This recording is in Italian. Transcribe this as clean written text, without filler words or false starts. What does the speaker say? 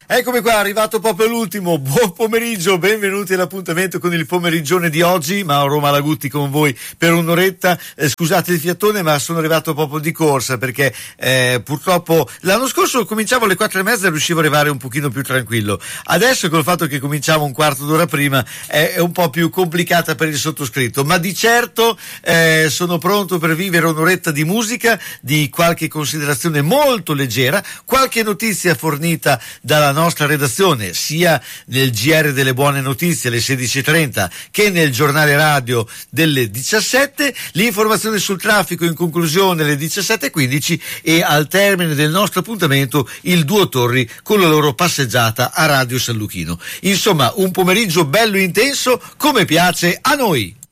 Eccomi qua, arrivato proprio l'ultimo. Buon pomeriggio, benvenuti all'appuntamento con il pomeriggione di oggi. Mauro Malagutti con voi per un'oretta. Scusate il fiatone, ma sono arrivato proprio di corsa perché purtroppo l'anno scorso cominciavo alle 4:30 e riuscivo ad arrivare un pochino più tranquillo. Adesso col fatto che cominciamo un quarto d'ora prima è un po' più complicata per il sottoscritto, ma di certo sono pronto per vivere un'oretta di musica, di qualche considerazione molto leggera, qualche notizia fornita dalla nostra redazione sia nel GR delle buone notizie alle 16:30 che nel giornale radio delle 17, l'informazione sul traffico in conclusione alle 17:15 e al termine del nostro appuntamento il Duo Torri con la loro passeggiata a Radio San Luchino. Insomma, un pomeriggio bello intenso come piace a noi.